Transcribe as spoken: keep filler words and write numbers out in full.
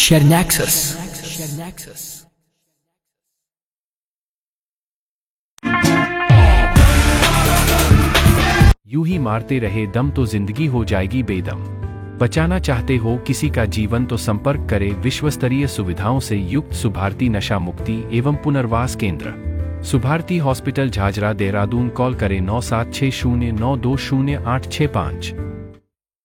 Sharenaxis. यूं ही मारते रहे दम तो जिंदगी हो जाएगी बेदम। बचाना चाहते हो किसी का जीवन तो संपर्क करें विश्वस्तरीय सुविधाओं से युक्त सुभारती नशा मुक्ति एवं पुनर्वास केंद्र, सुभारती हॉस्पिटल झाझरा देहरादून। कॉल करें नौ सात छः शून्य नौ दो शून्य आठ छः पाँच।